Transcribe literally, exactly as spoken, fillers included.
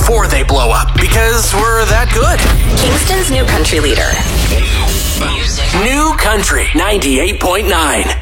before they blow up, because we're that good. Kingston's new country leader. New Country ninety-eight point nine.